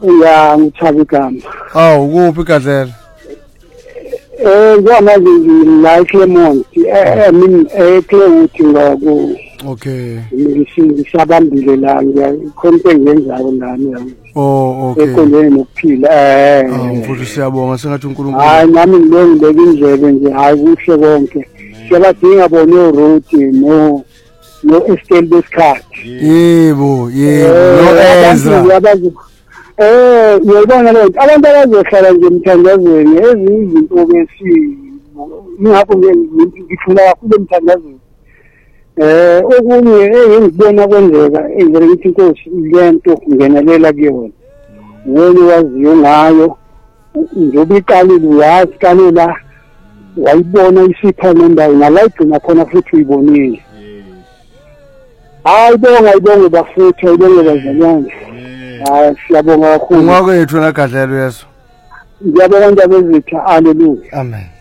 Ya ngithabi igama. Ukuphi Gadlela? Ngiyamazi la Clement. I mean eCloud ngoku. Okay. Ngisabambile la ngikhona into engiyenzayo lami. Okay. Ekoneni nokuphila. Mfuthu siyabonga sengathi uNkulunkulu. Hayi nami ngibeka indlebe nje hayi kuhle konke. Siyabadinga bona uRuth no Estelle besikhathi. Yebo. No Ezra. Uyabona le abantu abazohlala nje emthandazweni ezinye izinto ngingakho ngifuna kakhulu emthandazweni. Okunye engibona kwenzeka engivele ngithi inkosi lento ngenelela kuyona. Wena waziyo ngayo njoba iqalile uyazi kalela wayibona isipha nendawo nalayigcina khona futhi uyibonile. Ayibonga bafuthu ayibonga bazalwane. Siyabonga kakhulu. Ungakwethu nagadlelo yeso. Ngiyabonga indaba ezitha haleluya. Amen.